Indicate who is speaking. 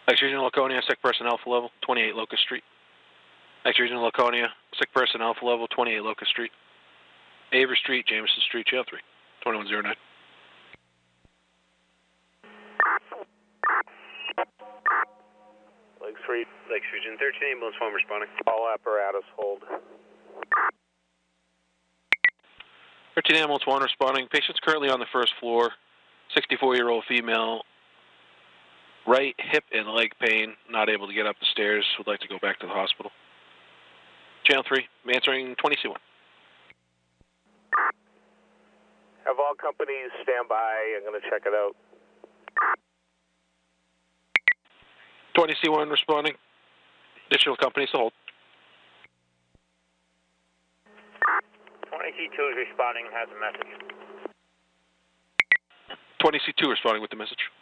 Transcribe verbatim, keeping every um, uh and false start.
Speaker 1: X-Region Laconia, sick person Alpha level, twenty-eight Locust Street. X-Region Laconia, sick person Alpha level, twenty-eight Locust Street. Avery Street, Jameson Street, jail three, twenty-one oh nine.
Speaker 2: Lake Street, Lake Region thirteen, ambulance one responding.
Speaker 3: All apparatus hold.
Speaker 1: thirteen ambulance one responding. Patient's currently on the first floor. sixty-four-year-old female. Right hip and leg pain. Not able to get up the stairs. Would like to go back to the hospital. Channel three, answering twenty C one.
Speaker 3: Have all companies stand by. I'm going to check it out.
Speaker 1: twenty C one responding. Additional companies to hold.
Speaker 2: twenty C two is responding and has a message.
Speaker 1: twenty C two responding with the message.